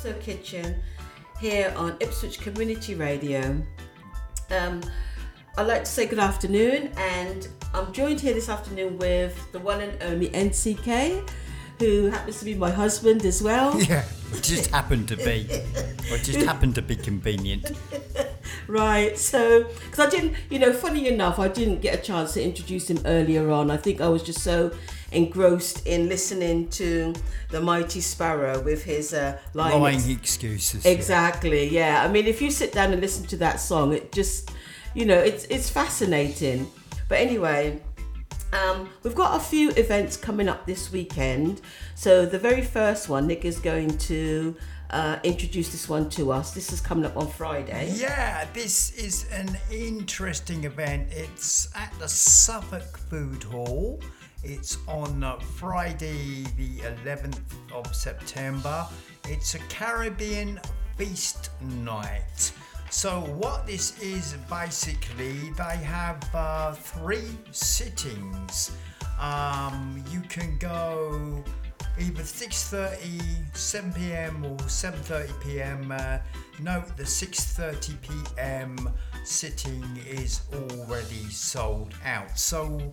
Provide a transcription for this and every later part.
Calypso Kitchen here on Ipswich Community Radio. I'd like to say good afternoon, and I'm joined here this afternoon with the one and only NCK, who happens to be my husband as well. Yeah, it just happened to be. Or just happened to be convenient. Right, so, because I didn't, funny enough, I didn't get a chance to introduce him earlier on. I think I was just so engrossed in listening to the Mighty Sparrow with his lying excuses. Exactly, yeah. I mean, if you sit down and listen to that song, it just, it's fascinating. But anyway, we've got a few events coming up this weekend. So the very first one, Nick is going to introduce this one to us. This is coming up on Friday. Yeah, this is an interesting event. It's at the Suffolk Food Hall. It's on Friday the 11th of September. It's a Caribbean feast night. So what this is, basically, they have 3 sittings. You can go either 6:30, 7 p.m. or 7:30 p.m. Note the 6:30 p.m. sitting is already sold out. So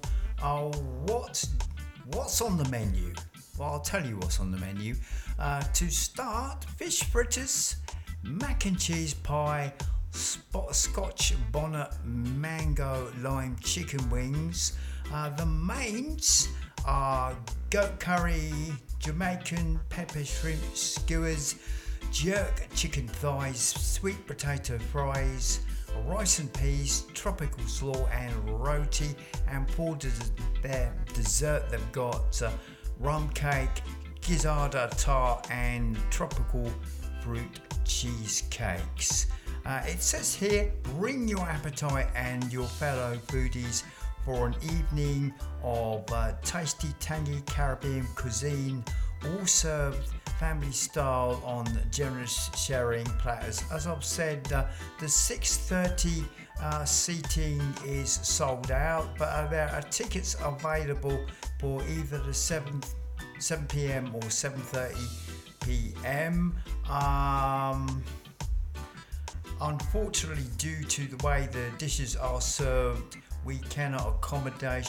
what's on the menu? Well, I'll tell you what's on the menu. To start, fish fritters, mac and cheese pie, Scotch bonnet, mango lime chicken wings. The mains are goat curry, Jamaican pepper shrimp skewers, jerk chicken thighs, sweet potato fries, rice and peas, tropical slaw and roti, and for their dessert they've got rum cake, gizzardo tart and tropical fruit cheesecakes. It says here, bring your appetite and your fellow foodies for an evening of tasty, tangy Caribbean cuisine, all served family style on generous sharing platters. As I've said, the 6:30 seating is sold out, but there are tickets available for either the 7 p.m. or 7:30 p.m. Unfortunately, due to the way the dishes are served, we cannot accommodate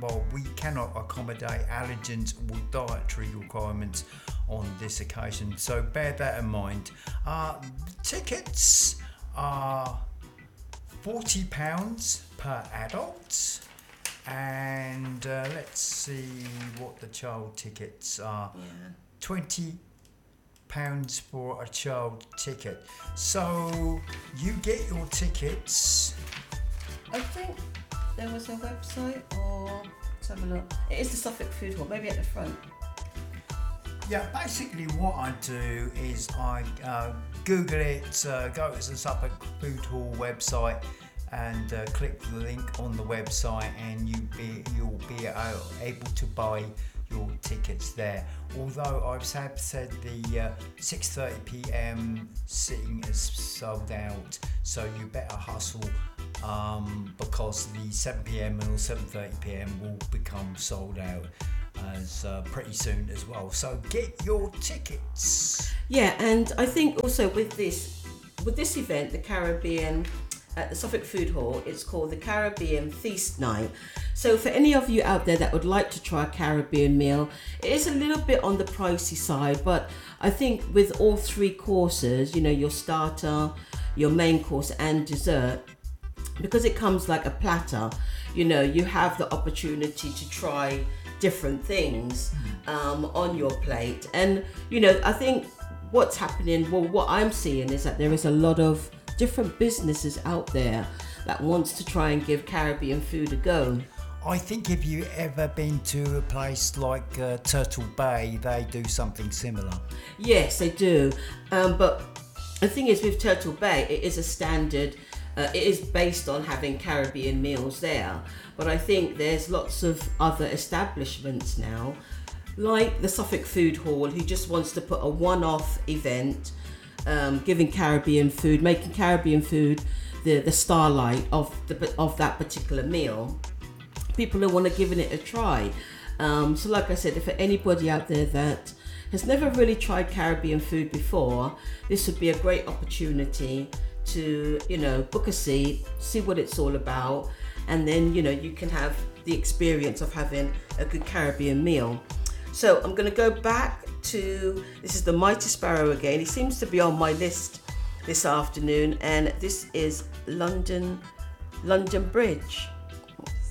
allergens or dietary requirements on this occasion, so bear that in mind. Tickets are £40 per adult, and let's see what the child tickets are. £20 for a child ticket. So you get your tickets. I think there was a website, or let's have a look. It is the Suffolk Food Hall, maybe at the front. Yeah, basically what I do is I Google it, go to the Suffolk Food Hall website and click the link on the website, and you'll be able to buy your tickets there. Although I've said the 6:30 p.m. sitting is sold out, so you better hustle because the 7 p.m. or 7:30 p.m. will become sold out as pretty soon as well. So get your tickets. Yeah, and I think also with this event, the Caribbean at the Suffolk Food Hall, it's called the Caribbean Feast Night. So for any of you out there that would like to try a Caribbean meal, it is a little bit on the pricey side, but I think with all 3 courses, your starter, your main course and dessert, because it comes like a platter, you have the opportunity to try different things on your plate. And I think what's happening, what I'm seeing is that there is a lot of different businesses out there that wants to try and give Caribbean food a go. I think if you've ever been to a place like Turtle Bay, they do something similar. Yes, they do. But the thing is, with Turtle Bay, it is a standard. It is based on having Caribbean meals there. But I think there's lots of other establishments now, like the Suffolk Food Hall, who just wants to put a one-off event, giving Caribbean food, making Caribbean food the starlight of that particular meal. People are want to give it a try. So like I said, if anybody out there that has never really tried Caribbean food before, this would be a great opportunity to, book a seat, see what it's all about, and then, you can have the experience of having a good Caribbean meal. So I'm going to go back to, this is the Mighty Sparrow again. It seems to be on my list this afternoon, and this is London Bridge.